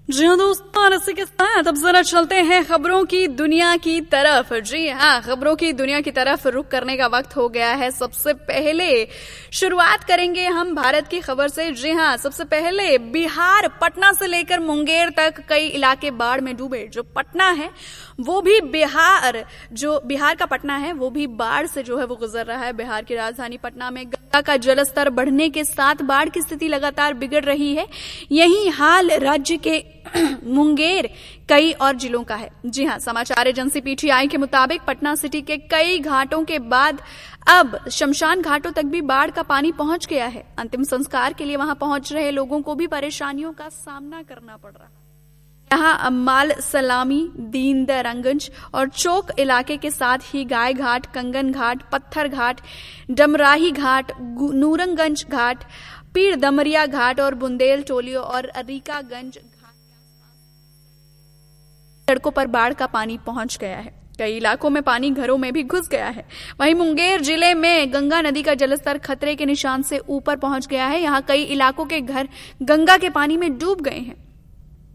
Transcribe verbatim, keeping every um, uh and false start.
जी हाँ दोस्तों, इसी के साथ अब जरा चलते हैं खबरों की दुनिया की तरफ। जी हाँ, खबरों की दुनिया की तरफ रुख करने का वक्त हो गया है। सबसे पहले शुरुआत करेंगे हम भारत की खबर से। जी हाँ, सबसे पहले बिहार, पटना से लेकर मुंगेर तक कई इलाके बाढ़ में डूबे। जो पटना है वो भी बिहार, जो बिहार का पटना है वो भी बाढ़ से जो है वो गुजर रहा है। बिहार की राजधानी पटना में गंगा का जलस्तर बढ़ने के साथ बाढ़ की स्थिति लगातार बिगड़ रही है। यही हाल राज्य के मुंगेर, कई और जिलों का है। जी हाँ, समाचार एजेंसी पीटीआई के मुताबिक पटना सिटी के कई घाटों के बाद अब शमशान घाटों तक भी बाढ़ का पानी पहुंच गया है। अंतिम संस्कार के लिए वहां पहुंच रहे लोगों को भी परेशानियों का सामना करना पड़ रहा है। यहाँ माल सलामी, दीनदयारंगगंज और चौक इलाके के साथ ही गाय घाट, कंगन घाट, पत्थर घाट, डमराही घाट, नूरंगंज घाट, पीर दमरिया घाट और बुंदेल टोलियों और अरीकागंज सड़कों पर बाढ़ का पानी पहुंच गया है। कई इलाकों में पानी घरों में भी घुस गया है। वहीं मुंगेर जिले में गंगा नदी का जलस्तर खतरे के निशान से ऊपर पहुंच गया है। यहाँ कई इलाकों के घर गंगा के पानी में डूब गए हैं।